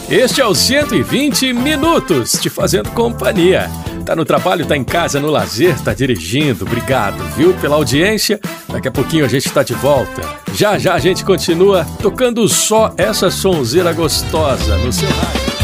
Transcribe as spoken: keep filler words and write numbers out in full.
Este é o cento e vinte Minutos, te fazendo companhia. Tá no trabalho, tá em casa, no lazer, tá dirigindo. Obrigado, viu, pela audiência. Daqui a pouquinho a gente tá de volta. Já já a gente continua tocando só essa sonzeira gostosa no seu rádio.